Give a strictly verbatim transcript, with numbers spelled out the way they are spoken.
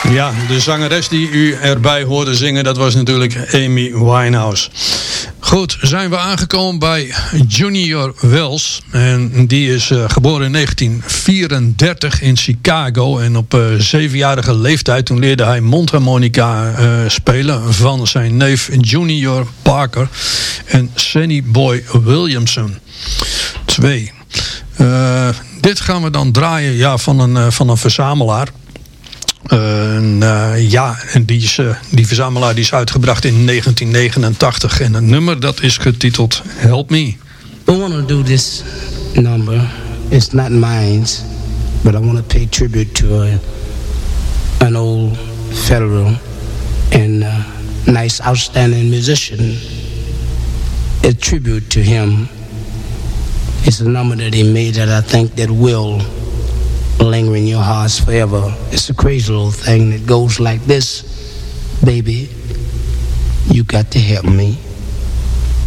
Ja, de zangeres die u erbij hoorde zingen, dat was natuurlijk Amy Winehouse. Goed, zijn we aangekomen bij Junior Wells. En die is uh, geboren in negentien vierendertig in Chicago. En op uh, zevenjarige leeftijd, toen leerde hij mondharmonica uh, spelen van zijn neef Junior Parker en Sonny Boy Williamson. Twee. Uh, dit gaan we dan draaien ja, van, een, uh, van een verzamelaar. Uh, uh, ja, en die, is, uh, die verzamelaar die is uitgebracht in negentien negenentachtig. En het nummer dat is getiteld Help Me. I want to do this number. It's not mine, but I want to pay tribute to a, an old federal and uh, nice, outstanding musician. A tribute to him. It's a number that he made that I think that will linger in your hearts forever. It's a crazy little thing that goes like this. Baby, you got to help me.